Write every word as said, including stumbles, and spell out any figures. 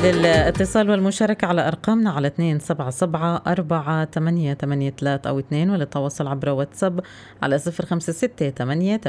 للاتصال والمشاركة على أرقامنا على اثنين سبعة سبعة أربعة ثمانية ثمانية ثلاثة أو اثنين، وللتواصل عبر واتساب على صفر خمسة ستة ثمانية